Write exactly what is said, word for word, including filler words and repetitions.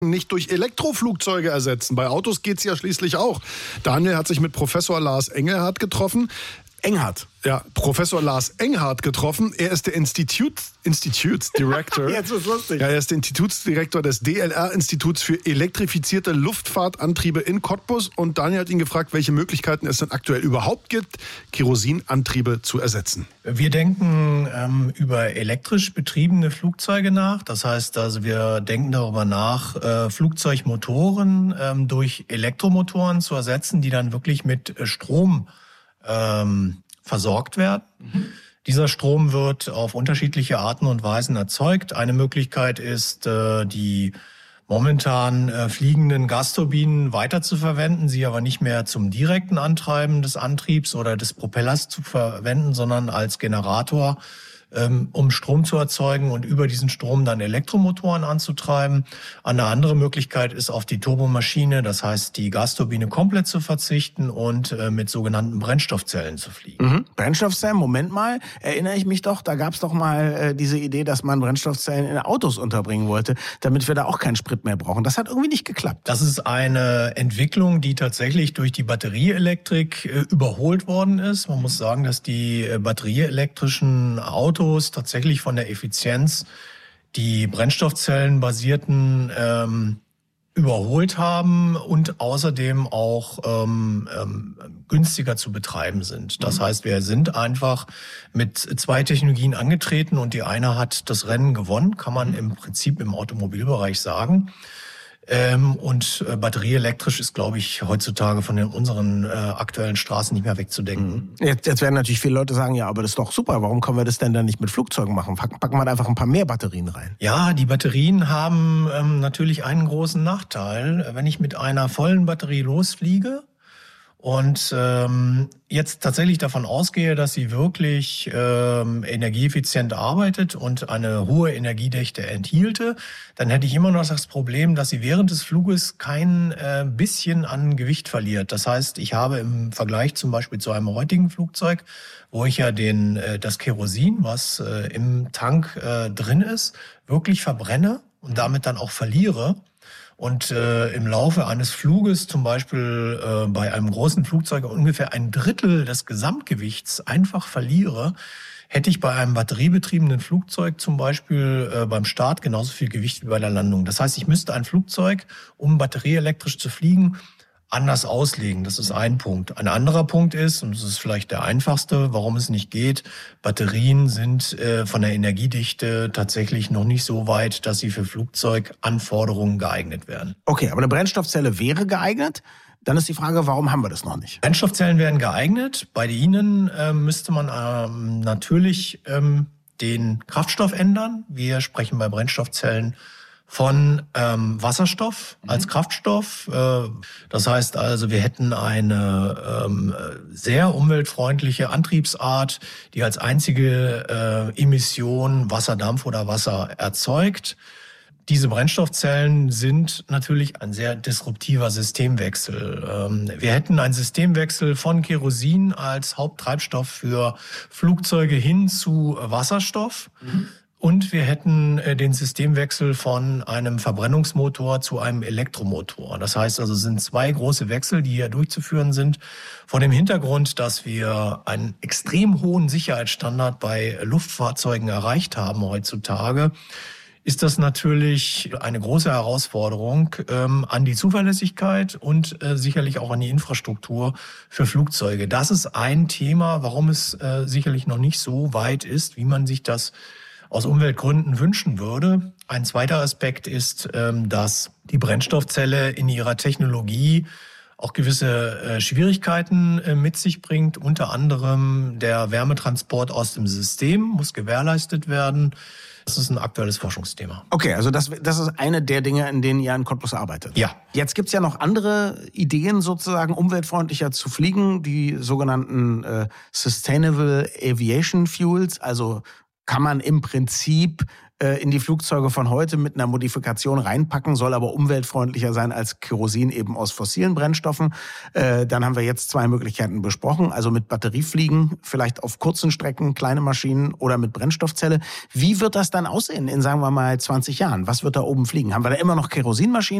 nicht durch Elektroflugzeuge ersetzen. Bei Autos geht's ja schließlich auch. Daniel hat sich mit Professor Lars Engelhardt getroffen. Enghardt. Ja, Professor Lars Engelhardt getroffen. Er ist der Institut, Instituts Director. Jetzt ist lustig. Ja, er ist der Institutsdirektor des D L R-Instituts für elektrifizierte Luftfahrtantriebe in Cottbus. Und Daniel hat ihn gefragt, welche Möglichkeiten es denn aktuell überhaupt gibt, Kerosinantriebe zu ersetzen. Wir denken ähm, über elektrisch betriebene Flugzeuge nach. Das heißt also, wir denken darüber nach, äh, Flugzeugmotoren ähm, durch Elektromotoren zu ersetzen, die dann wirklich mit äh, Strom ähm, versorgt werden. Mhm. Dieser Strom wird auf unterschiedliche Arten und Weisen erzeugt. Eine Möglichkeit ist, äh, die momentan äh, fliegenden Gasturbinen weiterzuverwenden, sie aber nicht mehr zum direkten Antreiben des Antriebs oder des Propellers zu verwenden, sondern als Generator, ähm, um Strom zu erzeugen und über diesen Strom dann Elektromotoren anzutreiben. Eine andere Möglichkeit ist, auf die Turbomaschine, das heißt die Gasturbine komplett zu verzichten und äh, mit sogenannten Brennstoffzellen zu fliegen. Mhm. Brennstoffzellen, Moment mal, erinnere ich mich doch, da gab es doch mal äh, diese Idee, dass man Brennstoffzellen in Autos unterbringen wollte, damit wir da auch keinen Sprit mehr brauchen. Das hat irgendwie nicht geklappt. Das ist eine Entwicklung, die tatsächlich durch die Batterieelektrik äh, überholt worden ist. Man muss sagen, dass die äh, batterieelektrischen Autos tatsächlich von der Effizienz die brennstoffzellenbasierten ähm, überholt haben und außerdem auch ähm, ähm, günstiger zu betreiben sind. Das heißt, wir sind einfach mit zwei Technologien angetreten und die eine hat das Rennen gewonnen, kann man im Prinzip im Automobilbereich sagen. Ähm, und äh, batterieelektrisch ist, glaube ich, heutzutage von den unseren äh, aktuellen Straßen nicht mehr wegzudenken. Jetzt, jetzt werden natürlich viele Leute sagen, ja, aber das ist doch super, warum können wir das denn dann nicht mit Flugzeugen machen? Packen wir einfach ein paar mehr Batterien rein. Ja, die Batterien haben ähm, natürlich einen großen Nachteil. Wenn ich mit einer vollen Batterie losfliege und ähm, jetzt tatsächlich davon ausgehe, dass sie wirklich ähm, energieeffizient arbeitet und eine hohe Energiedichte enthielte, dann hätte ich immer noch das Problem, dass sie während des Fluges kein äh, bisschen an Gewicht verliert. Das heißt, ich habe im Vergleich zum Beispiel zu einem heutigen Flugzeug, wo ich ja den äh, das Kerosin, was äh, im Tank äh, drin ist, wirklich verbrenne und damit dann auch verliere. Und äh, im Laufe eines Fluges, zum Beispiel äh, bei einem großen Flugzeug, ungefähr ein Drittel des Gesamtgewichts einfach verliere, hätte ich bei einem batteriebetriebenen Flugzeug zum Beispiel äh, beim Start genauso viel Gewicht wie bei der Landung. Das heißt, ich müsste ein Flugzeug, um batterieelektrisch zu fliegen, anders auslegen. Das ist ein Punkt. Ein anderer Punkt ist, und das ist vielleicht der einfachste, warum es nicht geht, Batterien sind äh, von der Energiedichte tatsächlich noch nicht so weit, dass sie für Flugzeuganforderungen geeignet werden. Okay, aber eine Brennstoffzelle wäre geeignet. Dann ist die Frage, warum haben wir das noch nicht? Brennstoffzellen werden geeignet. Bei ihnen äh, müsste man ähm, natürlich ähm, den Kraftstoff ändern. Wir sprechen bei Brennstoffzellen von ähm, Wasserstoff als Kraftstoff. Äh, das heißt also, wir hätten eine ähm, sehr umweltfreundliche Antriebsart, die als einzige äh, Emission Wasserdampf oder Wasser erzeugt. Diese Brennstoffzellen sind natürlich ein sehr disruptiver Systemwechsel. Ähm, wir hätten einen Systemwechsel von Kerosin als Haupttreibstoff für Flugzeuge hin zu Wasserstoff. Mhm. Und wir hätten den Systemwechsel von einem Verbrennungsmotor zu einem Elektromotor. Das heißt also, es sind zwei große Wechsel, die hier durchzuführen sind. Vor dem Hintergrund, dass wir einen extrem hohen Sicherheitsstandard bei Luftfahrzeugen erreicht haben heutzutage, ist das natürlich eine große Herausforderung ähm, an die Zuverlässigkeit und äh, sicherlich auch an die Infrastruktur für Flugzeuge. Das ist ein Thema, warum es äh, sicherlich noch nicht so weit ist, wie man sich das aus Umweltgründen wünschen würde. Ein zweiter Aspekt ist, dass die Brennstoffzelle in ihrer Technologie auch gewisse Schwierigkeiten mit sich bringt. Unter anderem der Wärmetransport aus dem System muss gewährleistet werden. Das ist ein aktuelles Forschungsthema. Okay, also das, das ist eine der Dinge, in denen ihr in Cottbus arbeitet. Ja. Jetzt gibt's ja noch andere Ideen, sozusagen umweltfreundlicher zu fliegen, die sogenannten äh, Sustainable Aviation Fuels, also kann man im Prinzip äh, in die Flugzeuge von heute mit einer Modifikation reinpacken, soll aber umweltfreundlicher sein als Kerosin eben aus fossilen Brennstoffen. Äh, dann haben wir jetzt zwei Möglichkeiten besprochen, also mit Batteriefliegen, vielleicht auf kurzen Strecken, kleine Maschinen oder mit Brennstoffzelle. Wie wird das dann aussehen in, sagen wir mal, zwanzig Jahren? Was wird da oben fliegen? Haben wir da immer noch Kerosinmaschinen?